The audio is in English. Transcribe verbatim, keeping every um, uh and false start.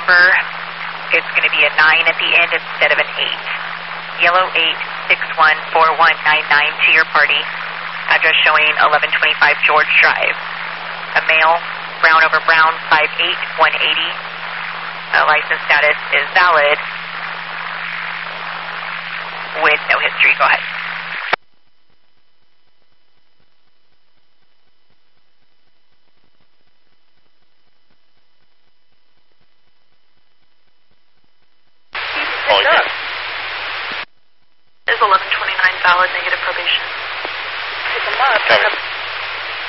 number, it's going to be a nine at the end instead of an eight. Yellow eight six one four one nine nine to your party. Address showing eleven twenty-five George Drive. A male, brown over brown, five eight, one eighty. Uh, license status is valid with no history. Go ahead.